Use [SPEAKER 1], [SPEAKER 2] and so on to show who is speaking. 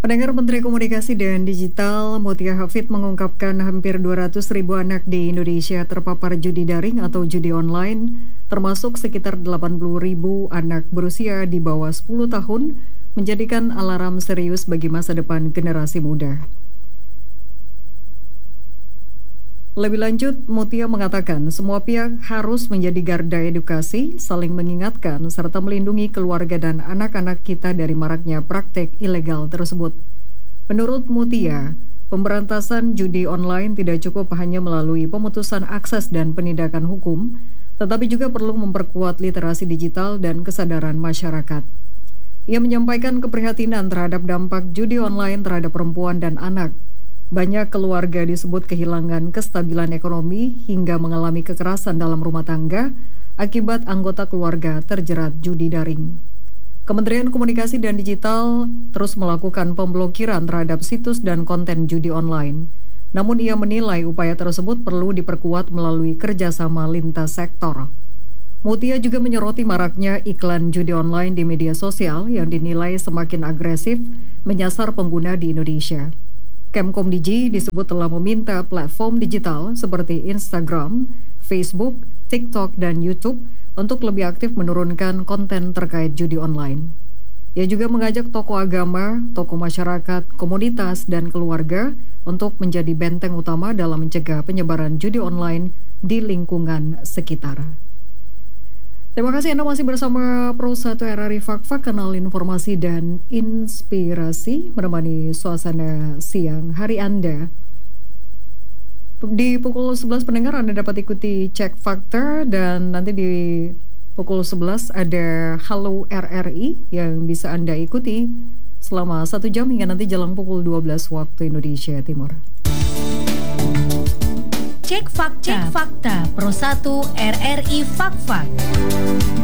[SPEAKER 1] Pendengar, Menteri Komunikasi dan Digital Mutia Hafid mengungkapkan hampir 200.000 anak di Indonesia terpapar judi daring atau judi online, termasuk sekitar 80.000 anak berusia di bawah 10 tahun, menjadikan alarm serius bagi masa depan generasi muda. Lebih lanjut, Mutia mengatakan semua pihak harus menjadi garda edukasi, saling mengingatkan, serta melindungi keluarga dan anak-anak kita dari maraknya praktek ilegal tersebut. Menurut Mutia, pemberantasan judi online tidak cukup hanya melalui pemutusan akses dan penindakan hukum, tetapi juga perlu memperkuat literasi digital dan kesadaran masyarakat. Ia menyampaikan keprihatinan terhadap dampak judi online terhadap perempuan dan anak. Banyak keluarga disebut kehilangan kestabilan ekonomi hingga mengalami kekerasan dalam rumah tangga akibat anggota keluarga terjerat judi daring. Kementerian Komunikasi dan Digital terus melakukan pemblokiran terhadap situs dan konten judi online. Namun ia menilai upaya tersebut perlu diperkuat melalui kerjasama lintas sektor. Mutia juga menyoroti maraknya iklan judi online di media sosial yang dinilai semakin agresif menyasar pengguna di Indonesia. Kemkomdigi disebut telah meminta platform digital seperti Instagram, Facebook, TikTok, dan YouTube untuk lebih aktif menurunkan konten terkait judi online. Ia juga mengajak tokoh agama, tokoh masyarakat, komunitas, dan keluarga untuk menjadi benteng utama dalam mencegah penyebaran judi online di lingkungan sekitar. Terima kasih Anda masih bersama Pro 1 RRI Fak-Fak, kanal informasi dan inspirasi, menemani suasana siang hari Anda. Di pukul 11 pendengar Anda dapat ikuti Cek Fakta, dan nanti di pukul 11 ada Halo RRI yang bisa Anda ikuti selama 1 jam hingga nanti jelang pukul 12 waktu Indonesia Timur.
[SPEAKER 2] Cek Fakta Pro 1 RRI Fak-Fak.